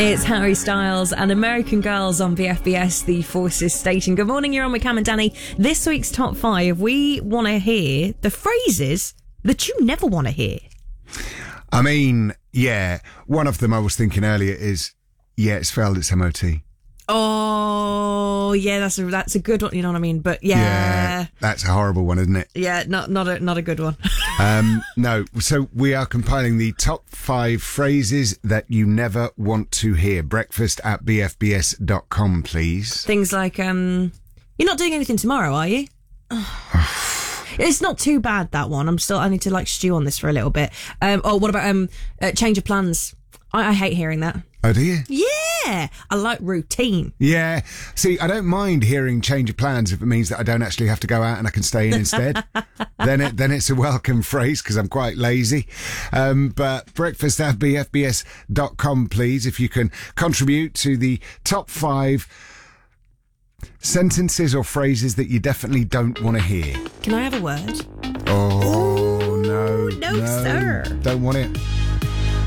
It's Harry Styles and American Girls on BFBS, the Forces station. Good morning, you're on with Cam and Danny. This week's top 5, we want to hear the phrases that you never want to hear. I mean, yeah, one of them I was thinking earlier is, yeah, it's failed its MOT. Oh, yeah, that's a good one, you know what I mean? But yeah, that's a horrible one, isn't it? Yeah, not a good one. No, so we are compiling the top 5 phrases that you never want to hear. breakfast@bfbs.com, please. Things like, you're not doing anything tomorrow, are you? It's not too bad, that one. I need to stew on this for a little bit. What about change of plans? I hate hearing that. Oh, do you? Yeah, I like routine. Yeah. See, I don't mind hearing change of plans if it means that I don't actually have to go out and I can stay in instead. Then it's a welcome phrase because I'm quite lazy. But breakfast@bfbs.com, please, if you can contribute to the top 5 sentences or phrases that you definitely don't want to hear. Can I have a word? Oh, no, No, sir. Don't want it.